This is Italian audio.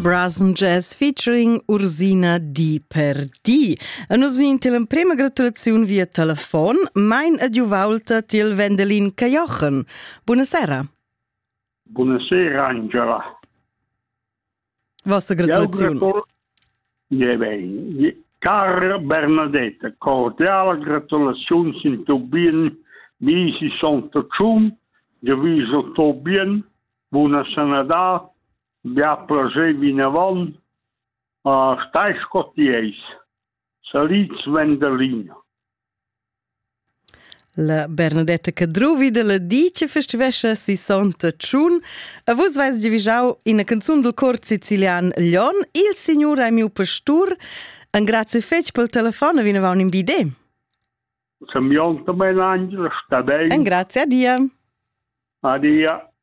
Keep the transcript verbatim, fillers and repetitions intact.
Brass and Jazz featuring Ursina Di per Di. E nus vinti la prima gratulazione via telefon, mein adjuvalta til Wendelin Cajochen. Buonasera. Buonasera Angela. Vostra gratulazione. Ja, bene. Cara Bernadetta, cordiale gratulazione in tuo bien, misi santa cium, diviso tuo bien, buona sanità, bia piacere vinavon, uh, stai scotties. Salits Wendelin. La Bernadetta Cadruvi de la Dice festivescha si sonta tschun. A vos vais divisau in a canzun del cor sicilian Lion, il signor è mio pastor. Un grazie fetch pel telefono, vi ne va un bide. Samion também, Angela, sta bene. Un grazie, adia. Adia.